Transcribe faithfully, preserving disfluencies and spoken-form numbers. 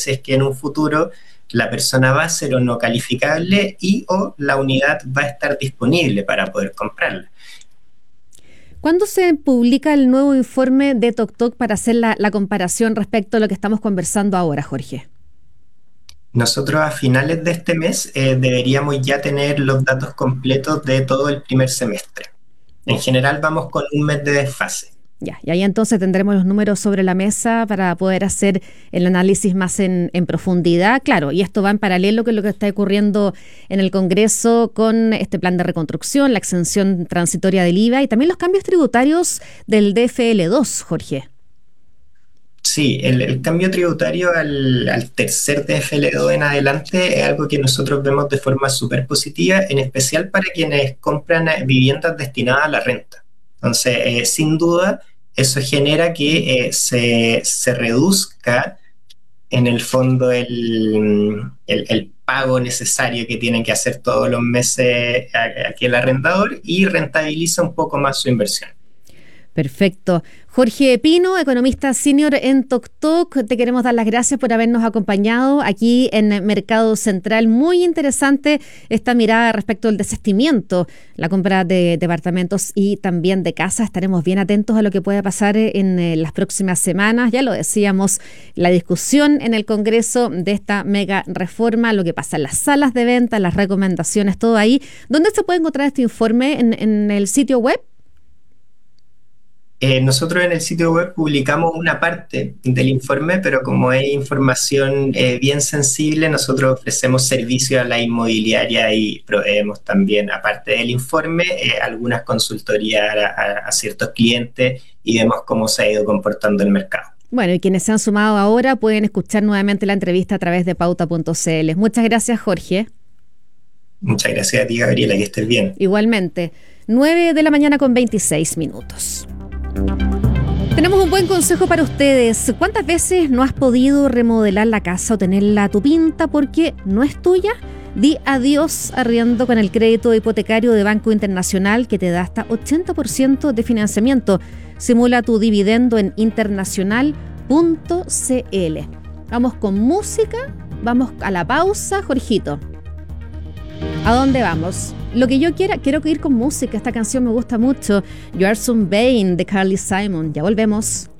si es que en un futuro la persona va a ser o no calificable y o la unidad va a estar disponible para poder comprarla. ¿Cuándo se publica el nuevo informe de TokTok para hacer la, la comparación respecto a lo que estamos conversando ahora, Jorge? Nosotros a finales de este mes eh, deberíamos ya tener los datos completos de todo el primer semestre. En general vamos con un mes de desfase. Ya, y ahí entonces tendremos los números sobre la mesa para poder hacer el análisis más en, en profundidad. Claro, y esto va en paralelo con lo que está ocurriendo en el Congreso con este plan de reconstrucción, la exención transitoria del I V A y también los cambios tributarios del D F L dos, Jorge. Sí, el, el cambio tributario al, al tercer D F L dos en adelante es algo que nosotros vemos de forma súper positiva, en especial para quienes compran viviendas destinadas a la renta. Entonces, eh, sin duda, eso genera que eh, se, se reduzca en el fondo el, el, el pago necesario que tienen que hacer todos los meses aquí el arrendador y rentabiliza un poco más su inversión. Perfecto. Jorge Pino, economista senior en TokTok, te queremos dar las gracias por habernos acompañado aquí en Mercado Central. Muy interesante esta mirada respecto al desistimiento, la compra de departamentos y también de casas. Estaremos bien atentos a lo que pueda pasar en las próximas semanas. Ya lo decíamos, la discusión en el Congreso de esta mega reforma, lo que pasa en las salas de venta, las recomendaciones, todo ahí. ¿Dónde se puede encontrar este informe? ¿En, en el sitio web? Eh, nosotros en el sitio web publicamos una parte del informe, pero como es información eh, bien sensible, nosotros ofrecemos servicio a la inmobiliaria y proveemos también, aparte del informe, eh, algunas consultorías a, a, a ciertos clientes y vemos cómo se ha ido comportando el mercado. Bueno, y quienes se han sumado ahora pueden escuchar nuevamente la entrevista a través de pauta punto c l. Muchas gracias, Jorge. Muchas gracias a ti, Gabriela, que estés bien. Igualmente, nueve de la mañana con veintiséis minutos. Tenemos un buen consejo para ustedes. ¿Cuántas veces no has podido remodelar la casa o tenerla a tu pinta porque no es tuya? Di adiós arriendo con el crédito hipotecario de Banco Internacional que te da hasta ochenta por ciento de financiamiento. Simula tu dividendo en internacional punto c l. Vamos con música, vamos a la pausa, Jorgito. ¿A dónde vamos? Lo que yo quiera, quiero ir con música. Esta canción me gusta mucho. You Are Some Vain de Carly Simon. Ya volvemos.